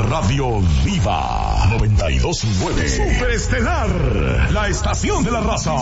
radio viva. 92.9. Superestelar, la estación de la raza.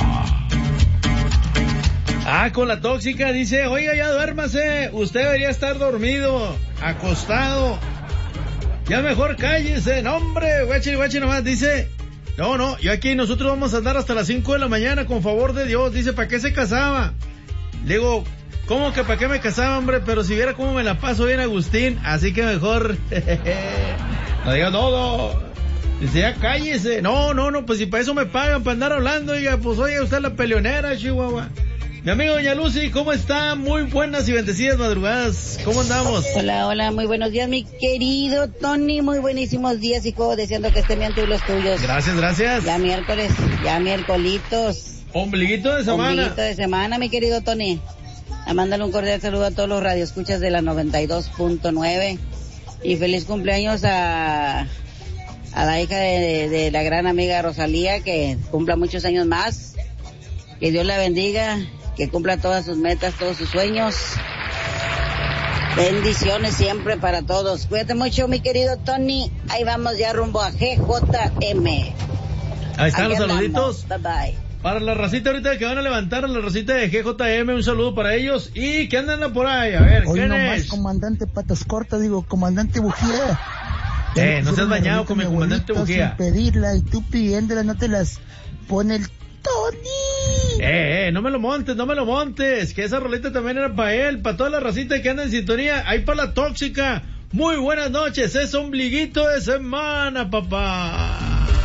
Con la tóxica dice, oiga, ya duérmase, usted debería estar dormido, acostado, ya mejor cállese. No, hombre, guachi nomás, dice, no, yo aquí nosotros vamos a andar hasta las 5 de la mañana, con favor de Dios. Dice, ¿para qué se casaba? Le digo, ¿cómo que para qué me casaba, hombre? Pero si viera cómo me la paso bien, Agustín, así que mejor, no diga no. Dice, ya cállese. No, pues si para eso me pagan, para andar hablando, oiga, pues oiga, usted es la peleonera, Chihuahua. Mi amigo Doña Lucy, ¿cómo está? Muy buenas y bendecidas madrugadas. ¿Cómo andamos? Hola, muy buenos días, mi querido Tony. Muy buenísimos días, hijo, deseando que estén bien tú y los tuyos. Gracias. Ya miércolitos. Ombliguito de semana. Ombliguito de semana, mi querido Tony. A mándale un cordial saludo a todos los radioescuchas de la 92.9. Y feliz cumpleaños a la hija de la gran amiga Rosalía, que cumpla muchos años más. Que Dios la bendiga. Que cumpla todas sus metas, todos sus sueños. Bendiciones siempre para todos. Cuídate mucho, mi querido Tony. Ahí vamos ya rumbo a GJM. Ahí están los saluditos. Bye bye. Para la racita ahorita que van a levantar, a la racita de GJM, un saludo para ellos. ¿Y qué andan por ahí? A ver, hoy ¿quién nomás es? Comandante Patas Cortas, no seas bañado con mi comandante Bujía. Sin pedirla y tú pidiéndola no te las pone el Tony. No me lo montes, que esa roleta también era para él, para toda la racita que anda en sintonía, ahí para la tóxica. Muy buenas noches, es ombliguito de semana, papá.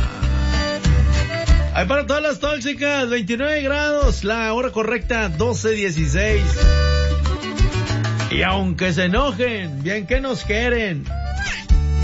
Ahí para todas las tóxicas, 29 grados, la hora correcta, 12:16. Y aunque se enojen, bien que nos quieren.